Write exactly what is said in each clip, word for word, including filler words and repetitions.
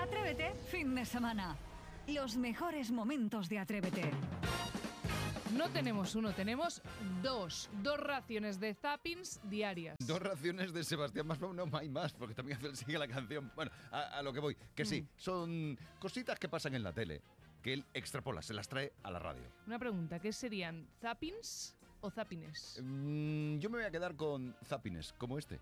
Atrévete, fin de semana. Los mejores momentos de Atrévete. No tenemos uno, tenemos dos. Dos raciones de zappings diarias. Dos raciones de Sebastián Maspeu, no hay más, porque también sigue la canción. Bueno, a, a lo que voy, que sí, son cositas que pasan en la tele, que él extrapola, se las trae a la radio. Una pregunta, ¿qué serían? ¿Zappings o zappines? Mm, yo me voy a quedar con zappines, como este.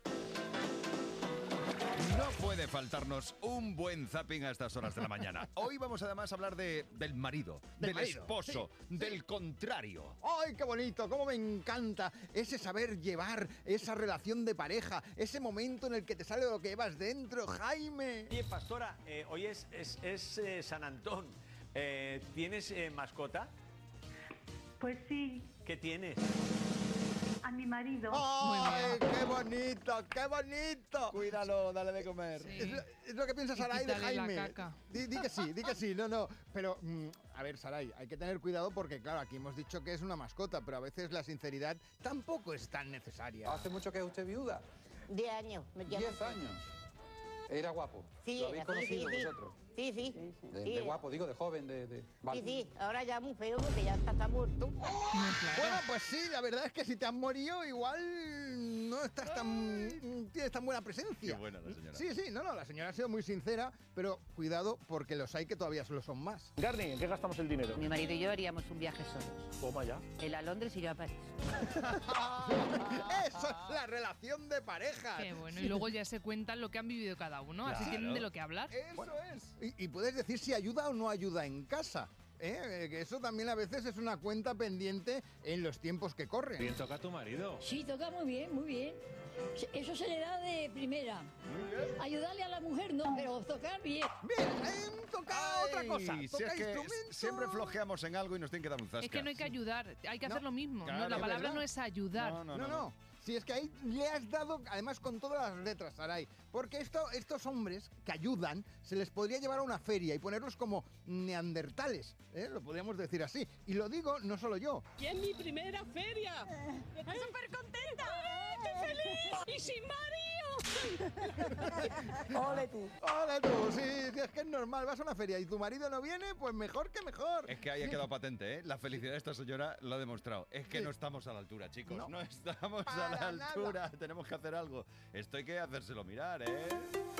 No puede faltarnos un buen zapping a estas horas de la mañana. Hoy vamos además a hablar de, del marido, del, Del marido, esposo, sí, del sí. contrario. ¡Ay, qué bonito! ¡Cómo me encanta ese saber llevar esa relación de pareja! Ese momento en el que te sale lo que llevas dentro, Jaime. Oye, pastora, eh, hoy es, es, es eh, San Antón. Eh, ¿Tienes eh, mascota? Pues sí, ¿Qué tienes? a mi marido. ¡Ay, qué bonito! ¡Qué bonito! Cuídalo, dale de comer. Sí. Es, lo, es lo que piensa Y Saray de quítale la Jaime. caca. Di, di que sí, di que sí, no, no. Pero, mm, a ver, Saray, hay que tener cuidado porque, claro, aquí hemos dicho que es una mascota, pero a veces la sinceridad tampoco es tan necesaria. ¿Hace mucho que es usted viuda? Diez años. me llamo. Diez años. ¿Era guapo? Sí, ¿Lo habéis sí, conocido sí, sí. vosotros? Sí, sí. De, Sí, de guapo, digo, de joven, de... de... Vale. Sí, sí. Ahora ya muy feo porque ya está, está muerto. Bueno, pues sí, la verdad es que si te has morido, igual no estás tan. Tienes tan buena presencia. Qué buena la señora. Sí, sí, no, no, la señora ha sido muy sincera, pero cuidado porque los hay que todavía solo son más. Garni, ¿en qué gastamos el dinero? Mi marido y yo haríamos un viaje solos. Toma ya. Él a Londres y yo a París. Eso es la relación de pareja. Qué bueno, y luego ya se cuentan lo que han vivido cada uno, así Claro. tienen de lo que hablar. Eso es. Y, y puedes decir si ayuda o no ayuda en casa. ¿eh? Que eso también a veces es una cuenta pendiente en los tiempos que corren. Bien toca a tu marido. Sí, toca muy bien, muy bien. Eso se le da de primera. Ayudarle a la mujer no, pero tocar bien. Bien, eh, toca Ay, otra cosa. si Toca es que instrumentos. siempre flojeamos en algo y nos tienen que dar un zasca. Es que no hay que ayudar, hay que No, hacer lo mismo. claro, no, la es palabra verdad. no es ayudar. No, no, No, no. Si es que ahí le has dado, además con todas las letras, Saray. Porque esto, estos hombres que ayudan, se les podría llevar a una feria y ponerlos como neandertales, ¿eh? Lo podríamos decir así. Y lo digo no solo yo. Y es mi primera feria. Estoy súper contenta. ¡Qué feliz! ¡Y sin marido! ¡Ole tú! ¡Ole tú! Sí, sí, es que es normal. Vas a una feria y tu marido no viene, pues mejor que mejor. Es que ahí ha quedado patente, ¿eh? La felicidad de esta señora lo ha demostrado. Es que Sí. no estamos a la altura, chicos. No. No, estamos a Para la nada. altura. Tenemos que hacer algo. Esto hay que hacérselo mirar, ¿eh?